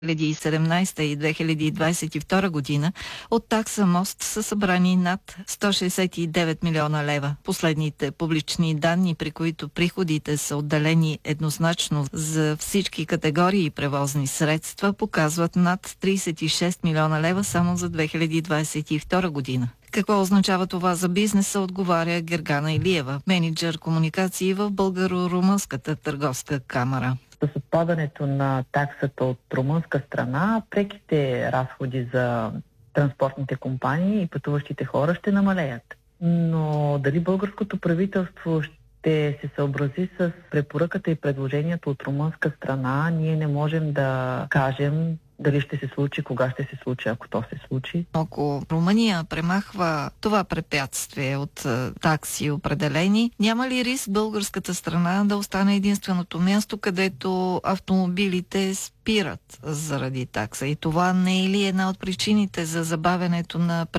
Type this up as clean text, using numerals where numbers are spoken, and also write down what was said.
2017 и 2022 година от такса мост са събрани над 169 милиона лева. Последните публични данни, при които приходите са отделени еднозначно за всички категории превозни средства, показват над 36 милиона лева само за 2022 година. Какво означава това за бизнеса, отговаря Гергана Илиева, мениджър комуникации в Българо-румънската търговска камара. С отпадането на таксата от румънска страна, преките разходи за транспортните компании и пътуващите хора ще намалеят. Но дали българското правителство ще се съобрази с препоръката и предложението от румънска страна, ние не можем да кажем дали ще се случи, кога ще се случи, ако то се случи. Ако Румъния премахва това препятствие от такси определени, няма ли риск българската страна да остане единственото място, където автомобилите спират заради такса? И това не е ли една от причините за забавянето на